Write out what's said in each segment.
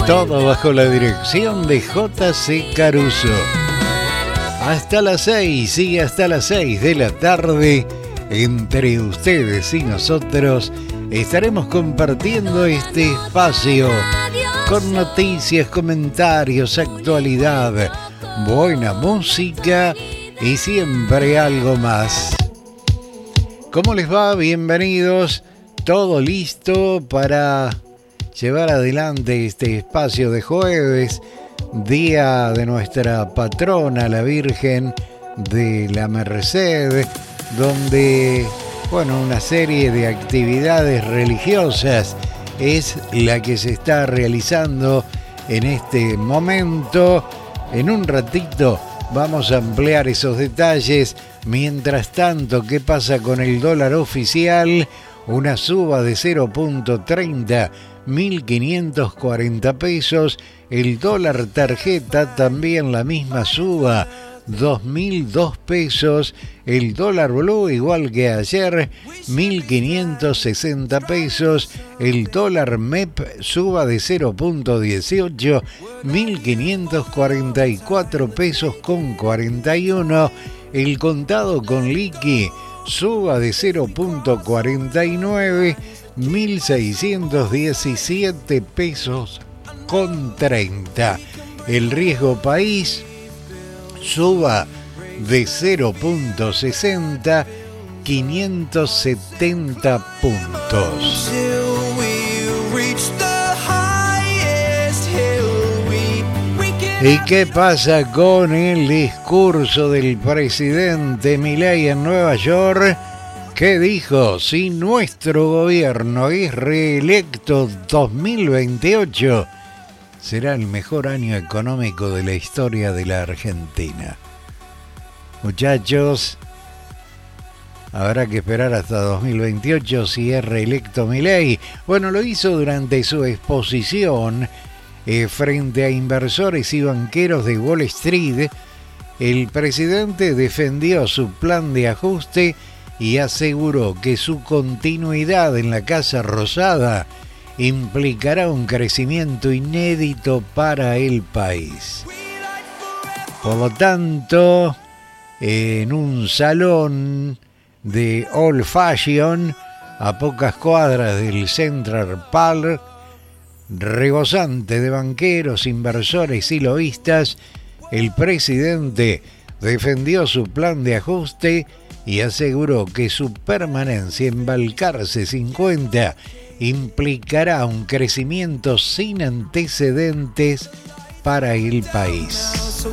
Todo bajo la dirección de J.C. Caruso. Hasta las 6, sí, hasta las 6 de la tarde, entre ustedes y nosotros, estaremos compartiendo este espacio con noticias, comentarios, actualidad, buena música y siempre algo más. ¿Cómo les va? Bienvenidos. Todo listo para llevar adelante este espacio de jueves, día de nuestra patrona, la Virgen de la Merced, donde, una serie de actividades religiosas es la que se está realizando en este momento. En un ratito vamos a ampliar esos detalles. Mientras tanto, ¿qué pasa con el dólar oficial? Una suba de 0.30, 1.540 pesos. El dólar tarjeta también la misma suba, 2.002 pesos. El dólar blue igual que ayer, 1.560 pesos. El dólar MEP suba de 0.18, 1.544 pesos con 41. El contado con liqui suba de 0.49, 1.617 pesos con 30. El riesgo país suba de 0.60, 570 puntos. ¿Y qué pasa con el discurso del presidente Milei en Nueva York? ¿Qué dijo? Si nuestro gobierno es reelecto 2028, será el mejor año económico de la historia de la Argentina. Muchachos, habrá que esperar hasta 2028 si es reelecto Milei. Lo hizo durante su exposición frente a inversores y banqueros de Wall Street. El presidente defendió su plan de ajuste y aseguró que su continuidad en la Casa Rosada implicará un crecimiento inédito para el país. Por lo tanto, en un salón de Old Fashion, a pocas cuadras del Central Park, rebosante de banqueros, inversores y lobistas, el presidente defendió su plan de ajuste y aseguró que su permanencia en Balcarce 50 implicará un crecimiento sin antecedentes para el país.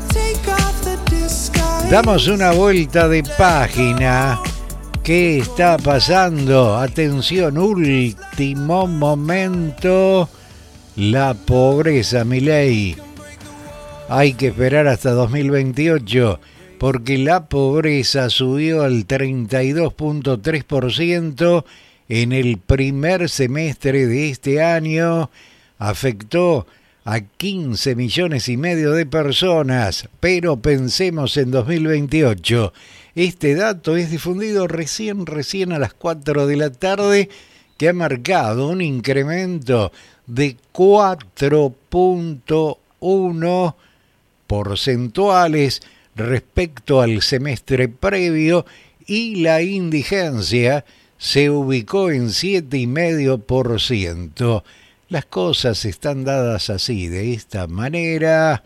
Damos una vuelta de página. ¿Qué está pasando? Atención, último momento. La pobreza, Milei. Hay que esperar hasta 2028 porque la pobreza subió al 32.3% en el primer semestre de este año. Afectó a 15 millones y medio de personas, pero pensemos en 2028. Este dato es difundido recién a las 4 de la tarde, que ha marcado un incremento de 4.1 porcentuales respecto al semestre previo, y la indigencia se ubicó en 7,5%. Las cosas están dadas así, de esta manera.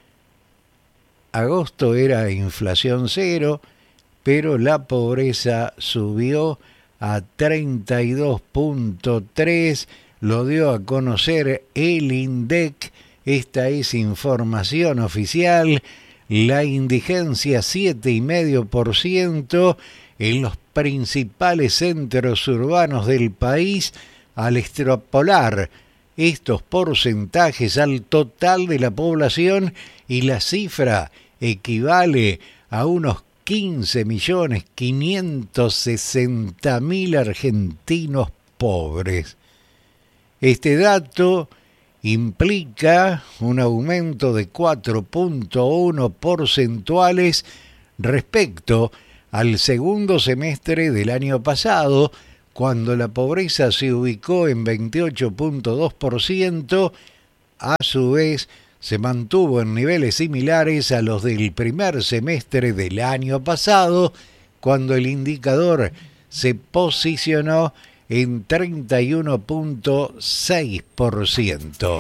Agosto era inflación cero, pero la pobreza subió a 32.3%. Lo dio a conocer el INDEC. Esta es información oficial. La indigencia 7,5% en los principales centros urbanos del país. Al extrapolar estos porcentajes al total de la población, y la cifra equivale a unos 15.560.000 argentinos pobres. Este dato implica un aumento de 4.1 porcentuales respecto al segundo semestre del año pasado, cuando la pobreza se ubicó en 28.2%, a su vez, se mantuvo en niveles similares a los del primer semestre del año pasado, cuando el indicador se posicionó en 31.6%.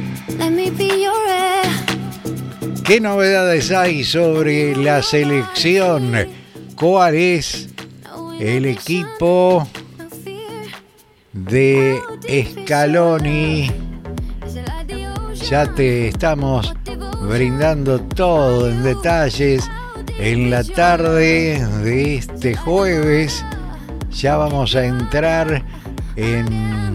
¿Qué novedades hay sobre la selección? ¿Cuál es el equipo de Scaloni? Ya te estamos brindando todo en detalles en la tarde de este jueves. Ya vamos a entrar en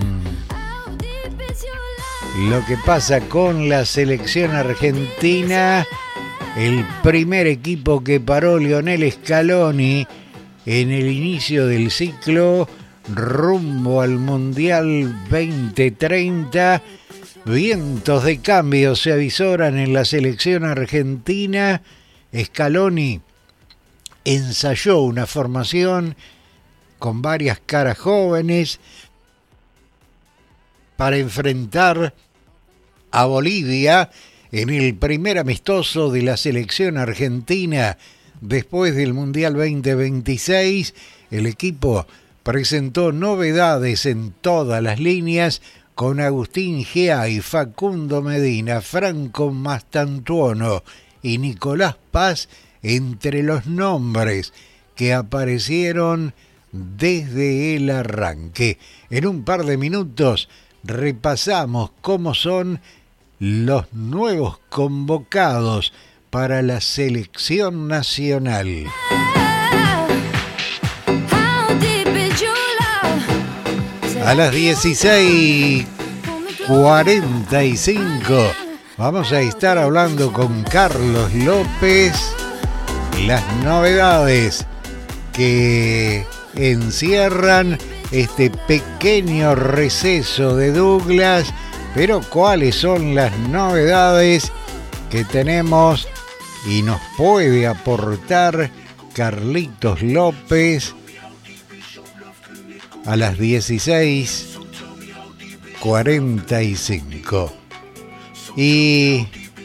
lo que pasa con la selección argentina. El primer equipo que paró Lionel Scaloni en el inicio del ciclo rumbo al Mundial 2030. Vientos de cambio se avisoran en la selección argentina. Scaloni ensayó una formación con varias caras jóvenes para enfrentar a Bolivia en el primer amistoso de la selección argentina después del Mundial 2026. El equipo presentó novedades en todas las líneas, con Agustín Giai, Facundo Medina, Franco Mastantuono y Nicolás Paz entre los nombres que aparecieron desde el arranque. En un par de minutos repasamos cómo son los nuevos convocados para la selección nacional. A las 16:45 vamos a estar hablando con Carlos López las novedades que encierran este pequeño receso de Douglas, pero cuáles son las novedades que tenemos y nos puede aportar Carlitos López a las 16:45. Y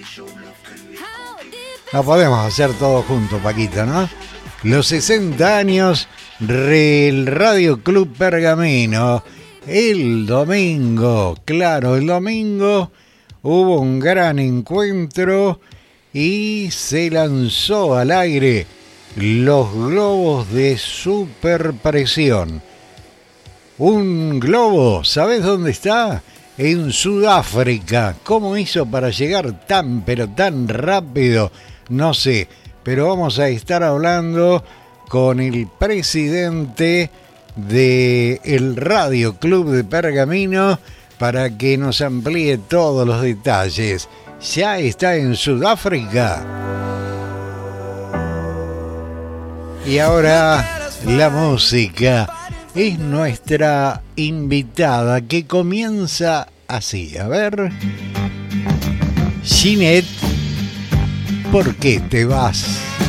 no podemos hacer todo junto, Paquito, ¿no? Los 60 años del Radio Club Pergamino. El domingo, claro, el domingo hubo un gran encuentro y se lanzó al aire los globos de superpresión. Un globo, ¿sabes dónde está? En Sudáfrica. ¿Cómo hizo para llegar tan, pero tan rápido? No sé, pero vamos a estar hablando con el presidente del Radio Club de Pergamino para que nos amplíe todos los detalles. ¿Ya está en Sudáfrica? Y ahora la música es nuestra invitada, que comienza así. A ver. Ginette, ¿por qué te vas?